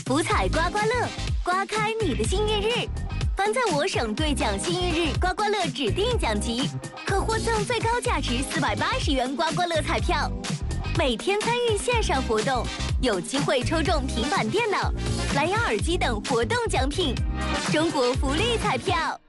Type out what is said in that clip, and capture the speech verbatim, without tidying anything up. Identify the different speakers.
Speaker 1: 福彩刮刮乐，刮开你的幸运日。凡在我省兑奖幸运日刮刮乐指定奖级，可获赠最高价值四百八十元刮刮乐彩票。每天参与线上活动，有机会抽中平板电脑、蓝牙耳机等活动奖品。中国福利彩票。